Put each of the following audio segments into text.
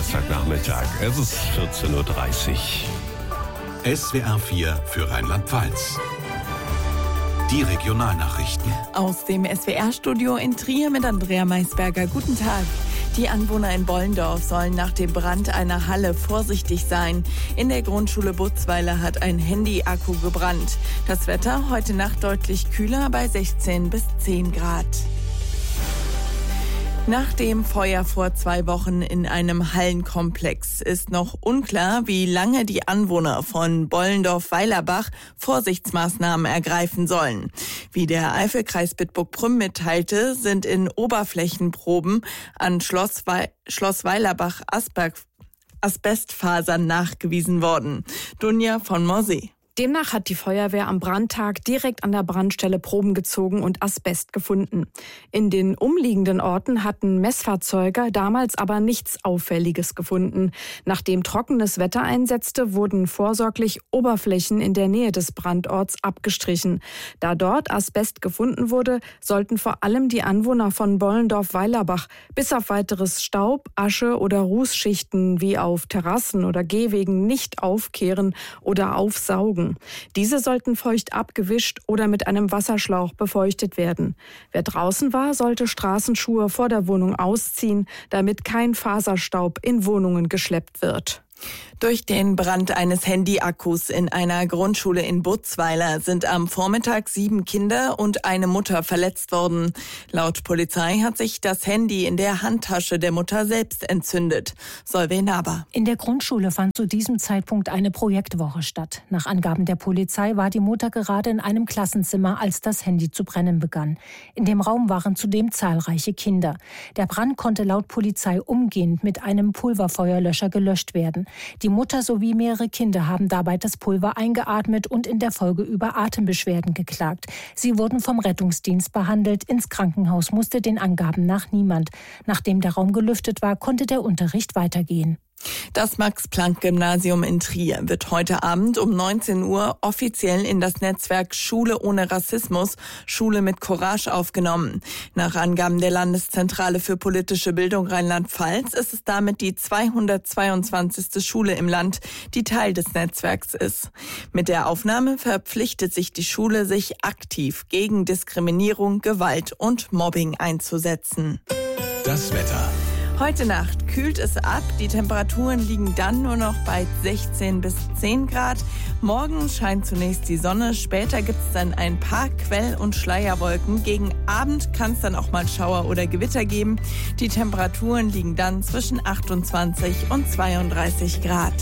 Donnerstagnachmittag. Es ist 14.30 Uhr. SWR 4 für Rheinland-Pfalz. Die Regionalnachrichten. Aus dem SWR-Studio in Trier mit Andrea Maisberger. Guten Tag. Die Anwohner in Bollendorf sollen nach dem Brand einer Halle vorsichtig sein. In der Grundschule Butzweiler hat ein Handy-Akku gebrannt. Das Wetter heute Nacht deutlich kühler bei 16 bis 10 Grad. Nach dem Feuer vor 2 Wochen in einem Hallenkomplex ist noch unklar, wie lange die Anwohner von Bollendorf-Weilerbach Vorsichtsmaßnahmen ergreifen sollen. Wie der Eifelkreis Bitburg-Prüm mitteilte, sind in Oberflächenproben an Schloss Weilerbach Asbestfasern nachgewiesen worden. Dunja von Morsee. Demnach hat die Feuerwehr am Brandtag direkt an der Brandstelle Proben gezogen und Asbest gefunden. In den umliegenden Orten hatten Messfahrzeuge damals aber nichts Auffälliges gefunden. Nachdem trockenes Wetter einsetzte, wurden vorsorglich Oberflächen in der Nähe des Brandorts abgestrichen. Da dort Asbest gefunden wurde, sollten vor allem die Anwohner von Bollendorf-Weilerbach bis auf weiteres Staub, Asche oder Rußschichten wie auf Terrassen oder Gehwegen nicht aufkehren oder aufsaugen. Diese sollten feucht abgewischt oder mit einem Wasserschlauch befeuchtet werden. Wer draußen war, sollte Straßenschuhe vor der Wohnung ausziehen, damit kein Faserstaub in Wohnungen geschleppt wird. Durch den Brand eines Handy-Akkus in einer Grundschule in Butzweiler sind am Vormittag 7 Kinder und eine Mutter verletzt worden. Laut Polizei hat sich das Handy in der Handtasche der Mutter selbst entzündet. Solveig Naber. In der Grundschule fand zu diesem Zeitpunkt eine Projektwoche statt. Nach Angaben der Polizei war die Mutter gerade in einem Klassenzimmer, als das Handy zu brennen begann. In dem Raum waren zudem zahlreiche Kinder. Der Brand konnte laut Polizei umgehend mit einem Pulverfeuerlöscher gelöscht werden. Die Mutter sowie mehrere Kinder haben dabei das Pulver eingeatmet und in der Folge über Atembeschwerden geklagt. Sie wurden vom Rettungsdienst behandelt. Ins Krankenhaus musste den Angaben nach niemand. Nachdem der Raum gelüftet war, konnte der Unterricht weitergehen. Das Max-Planck-Gymnasium in Trier wird heute Abend um 19 Uhr offiziell in das Netzwerk Schule ohne Rassismus, Schule mit Courage aufgenommen. Nach Angaben der Landeszentrale für politische Bildung Rheinland-Pfalz ist es damit die 222. Schule im Land, die Teil des Netzwerks ist. Mit der Aufnahme verpflichtet sich die Schule, sich aktiv gegen Diskriminierung, Gewalt und Mobbing einzusetzen. Das Wetter. Heute Nacht kühlt es ab, die Temperaturen liegen dann nur noch bei 16 bis 10 Grad. Morgen scheint zunächst die Sonne, später gibt es dann ein paar Quell- und Schleierwolken. Gegen Abend kann es dann auch mal Schauer oder Gewitter geben. Die Temperaturen liegen dann zwischen 28 und 32 Grad.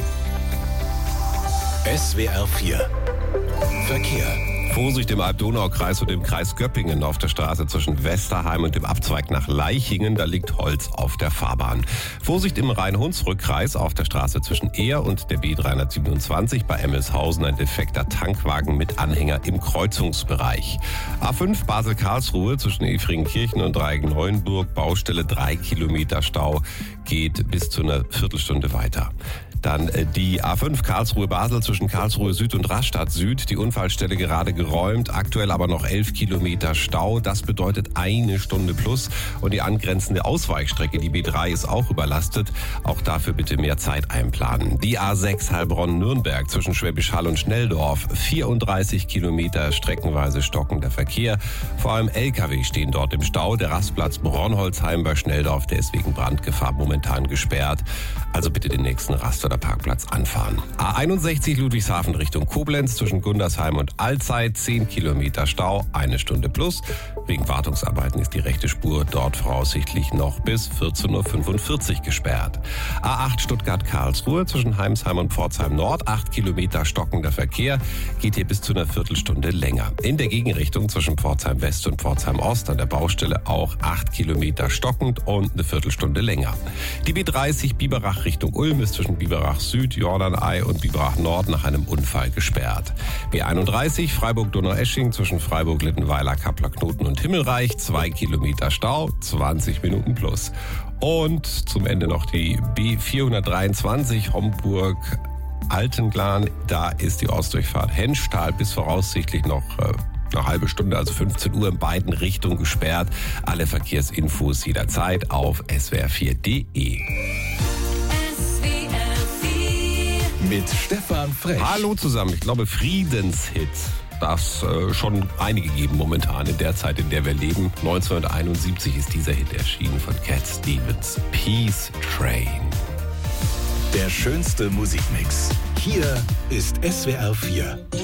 SWR 4 Verkehr. Vorsicht im Alb-Donau-Kreis und im Kreis Göppingen auf der Straße zwischen Westerheim und dem Abzweig nach Leichingen. Da liegt Holz auf der Fahrbahn. Vorsicht im Rhein-Hunsrück-Kreis auf der Straße zwischen Ehr und der B327 bei Emmelshausen. Ein defekter Tankwagen mit Anhänger im Kreuzungsbereich. A5 Basel-Karlsruhe zwischen Efringkirchen und Dreieck-Neuenburg. Baustelle 3 Kilometer Stau. Geht bis zu einer Viertelstunde weiter. Dann die A5 Karlsruhe-Basel zwischen Karlsruhe Süd und Rastatt Süd. Die Unfallstelle gerade geräumt, aktuell aber noch 11 Kilometer Stau. Das bedeutet 1 Stunde plus. Und die angrenzende Ausweichstrecke, die B3, ist auch überlastet. Auch dafür bitte mehr Zeit einplanen. Die A6 Heilbronn-Nürnberg zwischen Schwäbisch Hall und Schnelldorf. 34 Kilometer streckenweise stockender Verkehr. Vor allem LKW stehen dort im Stau. Der Rastplatz Bornholzheim bei Schnelldorf, der ist wegen Brandgefahr momentan gesperrt. Also bitte den nächsten Rast- oder Parkplatz anfahren. A61 Ludwigshafen Richtung Koblenz zwischen Gundersheim und Allzeit 10 Kilometer Stau, 1 Stunde plus. Wegen Wartungsarbeiten ist die rechte Spur dort voraussichtlich noch bis 14.45 Uhr gesperrt. A8 Stuttgart-Karlsruhe zwischen Heimsheim und Pforzheim Nord, 8 Kilometer stockender Verkehr, geht hier bis zu einer Viertelstunde länger. In der Gegenrichtung zwischen Pforzheim West und Pforzheim Ost an der Baustelle auch 8 Kilometer stockend und eine Viertelstunde länger. Die B30 Biberach Richtung Ulm ist zwischen Biberach Süd, Jordanei und Biberach Nord nach einem Unfall gesperrt. B31 Freiburg-Donaueschingen zwischen Freiburg-Littenweiler, Kappler-Knoten und Himmelreich, 2 Kilometer Stau, 20 Minuten plus. Und zum Ende noch die B423 Homburg Altenglan. Da ist die Ostdurchfahrt Henschtal bis voraussichtlich noch eine halbe Stunde, also 15 Uhr in beiden Richtungen gesperrt. Alle Verkehrsinfos jederzeit auf swr4.de. mit Stefan Frech. Hallo zusammen, ich glaube Friedenshit darf es schon einige geben momentan in der Zeit, in der wir leben. 1971 ist dieser Hit erschienen von Cat Stevens, Peace Train. Der schönste Musikmix. Hier ist SWR 4.